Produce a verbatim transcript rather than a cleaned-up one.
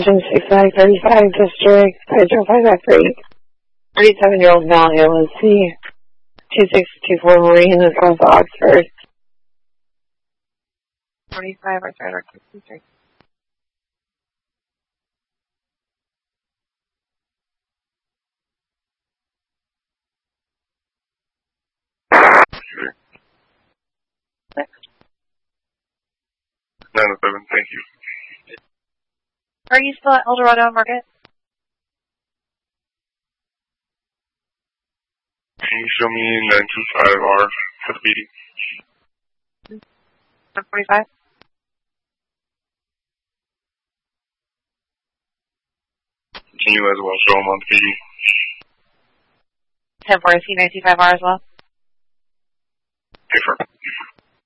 Station six nine thirty-five District, Pedro five five three. thirty-seven-year-old male A L C, two six two four Marine, South Oxford. twenty-five, or sorry, sixty-three. nine oh seven, thank you. Are you still at El Dorado Market? Can you show me nine two five R for the B D? one forty-five? Can you as well show them on the B D? ten forty, nine two five R as well?